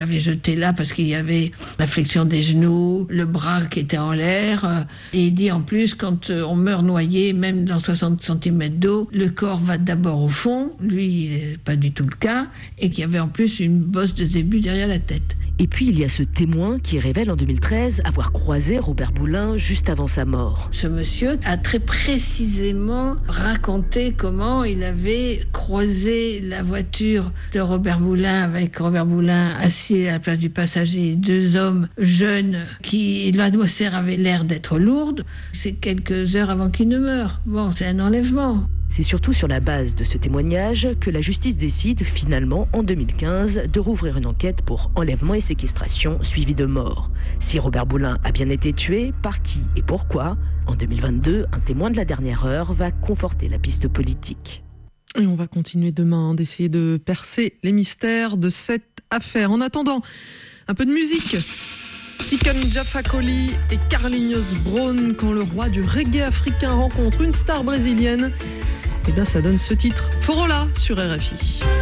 Il avait jeté là parce qu'il y avait la flexion des genoux, le bras qui était en l'air. Et il dit en plus, quand on meurt noyé, même dans 60 cm d'eau, le corps va d'abord au fond. Lui, pas du tout le cas. Et qu'il y avait en plus une bosse de zébu derrière la tête. Et puis il y a ce témoin qui révèle en 2013 avoir croisé Robert Boulin juste avant sa mort. Ce monsieur a très précisément raconté comment il avait croisé la voiture de Robert Boulin avec Robert Boulin assis à la place du passager, deux hommes jeunes qui l'atmosphère avait l'air d'être lourde. C'est quelques heures avant qu'il ne meure. Bon, c'est un enlèvement. C'est surtout sur la base de ce témoignage que la justice décide finalement en 2015 de rouvrir une enquête pour enlèvement et séquestration suivie de mort. Si Robert Boulin a bien été tué, par qui et pourquoi ? En 2022, un témoin de la dernière heure va conforter la piste politique. Et on va continuer demain d'essayer de percer les mystères de cette affaire. En attendant, un peu de musique. Tiken Jah Fakoly et Carlinhos Brown, quand le roi du reggae africain rencontre une star brésilienne, et bien ça donne ce titre, Forola sur RFI.